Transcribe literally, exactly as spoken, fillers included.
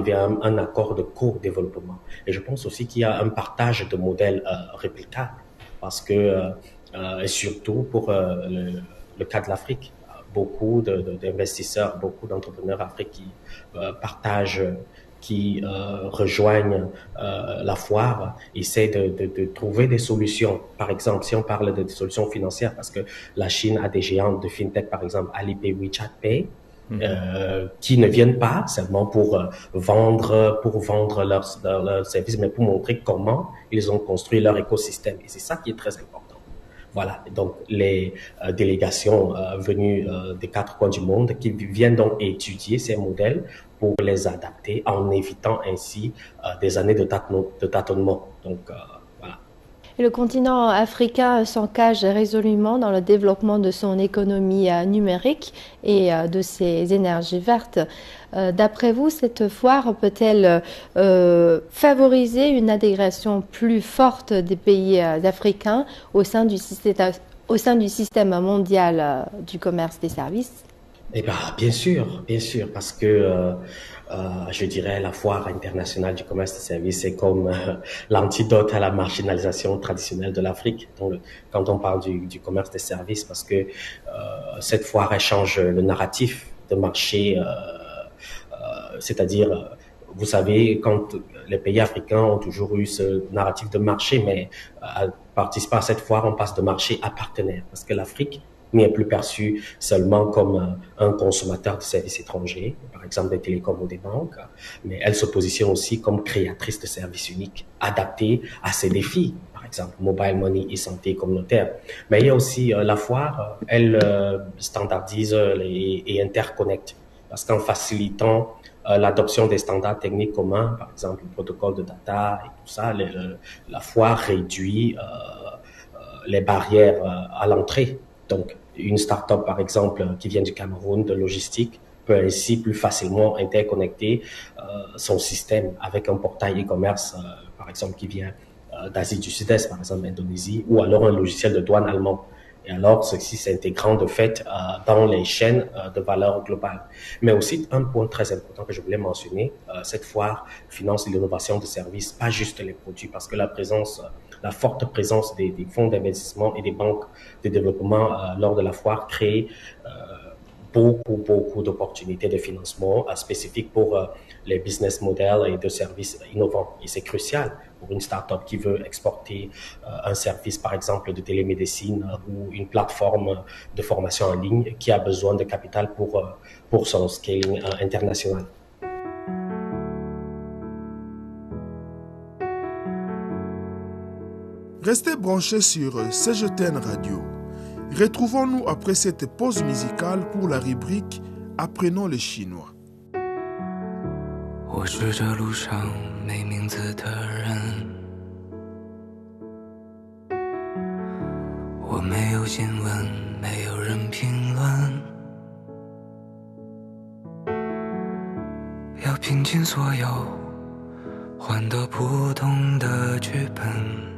arriver à un, un accord de co-développement. Et je pense aussi qu'il y a un partage de modèles euh, réplicables parce que, euh, euh, et surtout pour euh, le, le cas de l'Afrique, beaucoup de, de, d'investisseurs, beaucoup d'entrepreneurs africains qui euh, partagent, qui euh, rejoignent euh, la foire, essaient de, de, de trouver des solutions. Par exemple, si on parle de, de solutions financières, parce que la Chine a des géants de fintech, par exemple Alipay, WeChat Pay, euh, qui ne viennent pas seulement pour euh, vendre, pour vendre leurs leur, leur services, mais pour montrer comment ils ont construit leur écosystème. Et c'est ça qui est très important. Voilà, donc les euh, délégations euh, venues euh, des quatre coins du monde qui viennent donc étudier ces modèles pour les adapter en évitant ainsi euh, des années de, tâton, de tâtonnement. Donc euh, voilà. Et le continent africain s'engage résolument dans le développement de son économie euh, numérique et euh, de ses énergies vertes. Euh, d'après vous, cette foire peut-elle euh, favoriser une intégration plus forte des pays euh, africains au sein du système, au sein du système mondial euh, du commerce des services? Eh ben, bien sûr, bien sûr, parce que euh, euh, je dirais la foire internationale du commerce des services c'est comme euh, l'antidote à la marginalisation traditionnelle de l'Afrique. Donc, quand on parle du, du commerce des services, parce que euh, cette foire elle change le narratif de marché, euh, euh, c'est-à-dire, vous savez, quand les pays africains ont toujours eu ce narratif de marché, mais à participer à cette foire, on passe de marché à partenaire, parce que l'Afrique n'est plus perçu seulement comme un consommateur de services étrangers, par exemple des télécoms ou des banques, mais elle se positionne aussi comme créatrice de services uniques adaptés à ces défis, par exemple mobile money et santé communautaire. Mais il y a aussi euh, la foire, elle euh, standardise les, et interconnecte, parce qu'en facilitant euh, l'adoption des standards techniques communs, par exemple le protocole de data et tout ça, le, le, la foire réduit euh, euh, les barrières euh, à l'entrée. Donc, une start-up, par exemple, qui vient du Cameroun, de logistique, peut ainsi plus facilement interconnecter euh, son système avec un portail e-commerce, euh, par exemple, qui vient euh, d'Asie du Sud-Est, par exemple, Indonésie, ou alors un logiciel de douane allemand. Et alors, ceci s'intégrant de fait euh, dans les chaînes euh, de valeur globale. Mais aussi, un point très important que je voulais mentionner, euh, cette foire finance l'innovation de services, pas juste les produits, parce que la présence, la forte présence des, des fonds d'investissement et des banques de développement euh, lors de la foire crée euh, beaucoup, beaucoup d'opportunités de financement euh, spécifiques pour euh, les business models et de services innovants. Et c'est crucial pour une start-up qui veut exporter euh, un service, par exemple, de télémédecine euh, ou une plateforme de formation en ligne qui a besoin de capital pour, euh, pour son scaling euh, international. Restez branchés sur C G T N Radio. Retrouvons-nous après cette pause musicale pour la rubrique Apprenons le chinois. 我是这路上没名字的人，我没有新闻，没有人评论，要拼尽所有，换得不同的剧本。